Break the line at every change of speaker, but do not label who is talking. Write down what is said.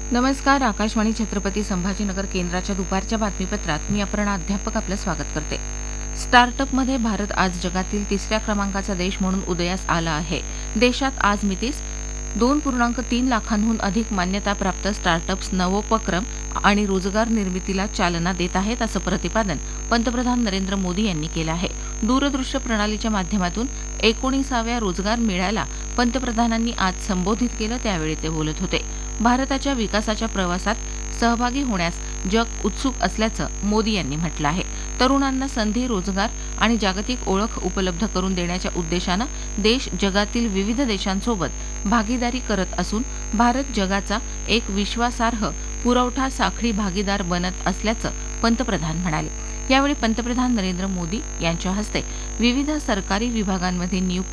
नमस्कार. आकाशवाणी छत्रपती संभाजीनगर केंद्राच्या दुपारच्या बातमीपत्रात मी अपर्णा अध्यापक आपलं स्वागत करते. स्टार्टअपमध्ये भारत आज जगातील 3ऱ्या क्रमांकाचा देश म्हणून उदयास आला आहे. देशात आज मितीस 2.3 लाखांहून अधिक मान्यताप्राप्त स्टार्टअप्स नवोपक्रम आणि रोजगार निर्मितीला चालना देत आहेत, असं प्रतिपादन पंतप्रधान नरेंद्र मोदी यांनी केलं आहे. दूरदृश्य प्रणालीच्या माध्यमातून 19व्या रोजगार मेळ्याला पंतप्रधानांनी आज संबोधित केलं, त्यावेळी ते बोलत होते. भारताच्या विकासाच्या प्रवासात सहभागी होण्यास जग उत्सुक असल्याचं मोदी यांनी म्हटलं आहे. तरुणांना संधी, रोजगार आणि जागतिक ओळख उपलब्ध करून देण्याच्या उद्देशानं देश जगातील विविध देशांसोबत भागीदारी करत असून भारत जगाचा एक विश्वासार्ह पुरवठा साखळी भागीदार बनत असल्याचं पंतप्रधान म्हणाले. यावेळी पंतप्रधान नरेंद्र मोदी यांच्या हस्ते विविध सरकारी विभागांमध्ये नियुक्त